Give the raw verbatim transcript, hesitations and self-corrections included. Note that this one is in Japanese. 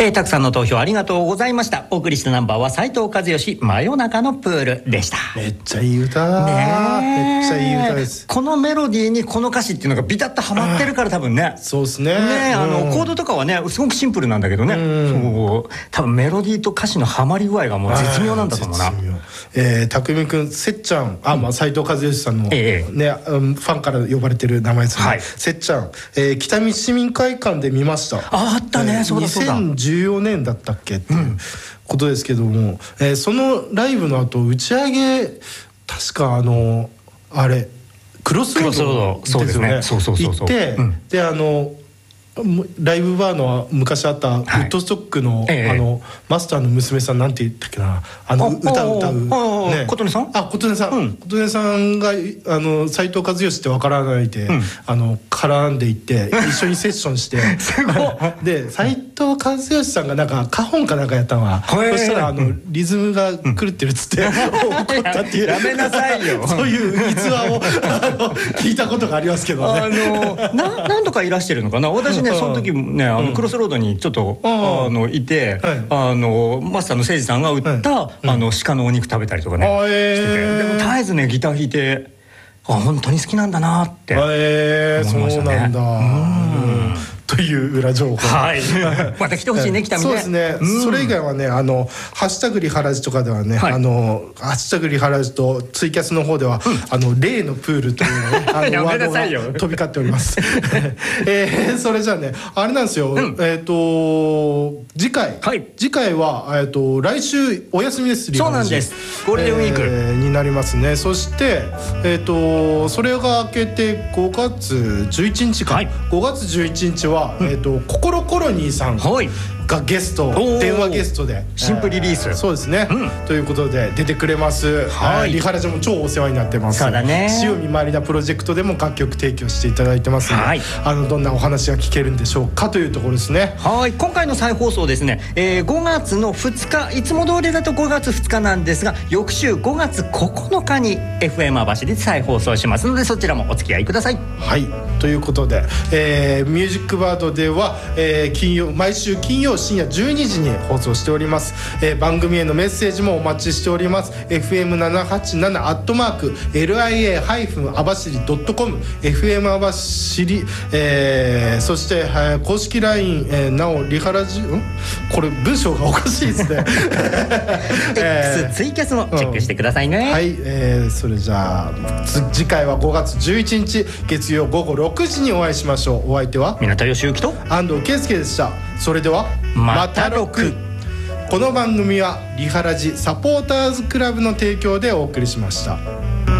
えー、たくさんの投票ありがとうございました。お送りしたナンバーは斉藤和義真夜中のプールでした。 めっちゃいい歌、ね、めっちゃいい歌です。 このメロディーにこの歌詞っていうのがビタッとハマってるから多分ね。 そうですね。 ね、あのコードとかはねすごくシンプルなんだけどね、そう多分メロディーと歌詞のハマり具合がもう絶妙なんだと思うな。 えー、匠くん、せっちゃん、あ、まあ斉藤和義さんの、 ええ、 ね、ファンから呼ばれてる名前ですね。はい、せっちゃん、えー、北見市民会館で見ました。 あ、あったね、えー、そうだそうだ。 にせんじゅうよねんだったっけっていうことですけども、うん、えー、そのライブの後打ち上げ確かあのあれクロスロードですよね。行って、うん、であのライブバーの昔あったウッドストックの、はい、あのマスターの娘さんなんて言ったっけな、あの歌を歌うね、琴音さん、 あ、琴音さん、うん、琴音さんがあの斉藤和義って分からないで、うん、あの絡んでいって一緒にセッションしてすごいで斉藤和義さんがなんかカホンかなんかやったのは、そしたらあのリズムが狂ってるっつって、うん、怒ったっていうやめなさいよそういう逸話をあの聞いたことがありますけどね。あのな何度かいらしてるのかな。私ねその時ねあのクロスロードにちょっとあのいて、あのマスターの誠司さんが売ったあの鹿のお肉食べたりとかねしてて、でも絶えずねギター弾いて、あ、本当に好きなんだなって思いましたね。 そうなんだという裏情報。 はい。また来てほしいね、北見ね。 そうですね。それ以外はね、あのハッシュタグリハラジとかではね、あのハッシュタグリハラジとツイキャスの方ではあの例のプールというね、あのワードが飛び交っております。え、それじゃあね、あれなんですよ。えっと次回、次回はえっと来週お休みです。 そうなんです。ゴールデンウィークになりますね。そしてえっとそれが明けてごがつじゅういちにちか。ごがつじゅういちにちはえー、とココロコロニーさんがゲスト、電話ゲストで新譜リリース、 えー、そうですね、うん、ということで出てくれます。はい、リハラジも超お世話になってます。 そうだね。 塩見まりなプロジェクトでも楽曲提供していただいてますので、はい、あのどんなお話が聞けるんでしょうかというところですね。 はい、今回の再放送ですね、えー、ごがつのふつか、いつも通りだとごがつふつかなんですが、翌週ごがつここのかに エフエム 網走で再放送しますので、そちらもお付き合いください。 はい、ということで、えー、ミュージックバードでは、えー、金曜毎週金曜深夜じゅうにじに放送しております。えー、番組へのメッセージもお待ちしております。 エフエムななはちなな アットマーク エルアイエー ハイフン 網走 ドットコム エフエム 網走、えー、そして、はい、公式 ライン、えー、なおリハラジんこれ文章がおかしいですねえー、X ツイキャスもチェックしてくださいね。 うん、はい、えー、それじゃあ次回はごがつじゅういちにち月曜ごごろくじにお会いしましょう。お相手は港義之と安藤圭介でした。それではまたろく。この番組はリハラジサポーターズクラブの提供でお送りしました。